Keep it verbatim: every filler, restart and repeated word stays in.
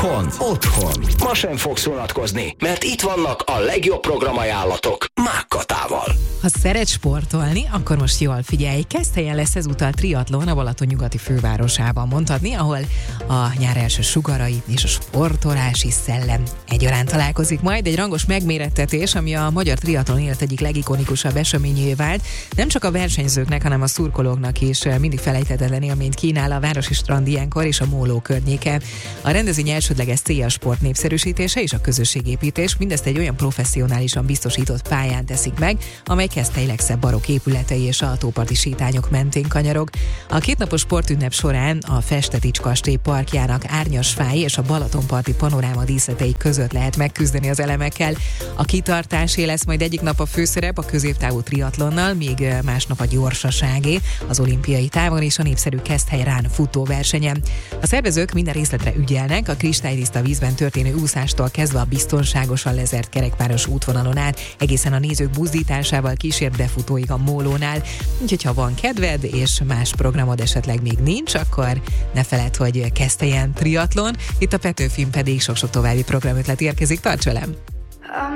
Itthon, otthon. Ma sem fogsz unatkozni, mert itt vannak a legjobb programajánlatok Mákkatával. Ha szeretsz sportolni, akkor most jól figyelj, Keszthelyen lesz ezúttal triatlon a Balaton nyugati fővárosában, mondhatni, ahol a nyár első sugarai és a sportolási szellem egyaránt találkozik majd. Egy rangos megmérettetés, ami a magyar triatlon élet egyik legikonikusabb eseményé vált. Nem csak a versenyzőknek, hanem a szurkolóknak is mindig felejthetetlen élményt kínál a városi strand ilyenkor és a móló környéke. A rendezvény elsődleges célja a sport népszerűsítése és a közösségépítés, mindezt egy olyan professzionálisan biztosított pályán teszik meg, amely Keszthely legszebb barokk épületei és a tóparti sétányok mentén kanyarog. A kétnapos sportünnep során a Festetics kastély parkjának árnyas fái és a Balatonparti panoráma díszletei között lehet megküzdeni az elemekkel. A kitartásé lesz majd egyik nap a főszerep a középtávú triatlonnal, míg másnap a gyorsaságé, az olimpiai távon és a népszerű Keszthely Run futóversenyen. A szervezők minden részletre ügyelnek, a kristálytiszta vízben történő úszástól kezdve a biztonságosan lezárt kerekpáros útvonalon át, egészen a nézők buzdításával kísért befutóig a mólónál. Úgyhogy ha van kedved, és más programod esetleg még nincs, akkor ne feledd, hogy Keszthelyen triatlon, itt a Petőfin pedig sok-sok további programötlet érkezik, tarts velem!